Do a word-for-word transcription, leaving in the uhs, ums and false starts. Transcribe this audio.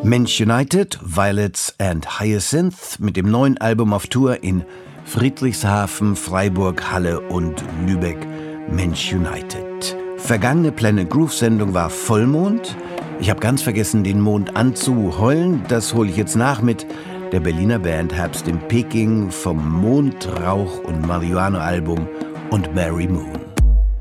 Mensch United, Violets and Hyacinth mit dem neuen Album auf Tour in Friedrichshafen, Freiburg, Halle und Lübeck. Mensch United. Vergangene Planet Groove Sendung war Vollmond. Ich habe ganz vergessen, den Mond anzuheulen. Das hole ich jetzt nach mit der Berliner Band Herbst in Peking vom Mond, Rauch und Marihuana Album und Mary Moon.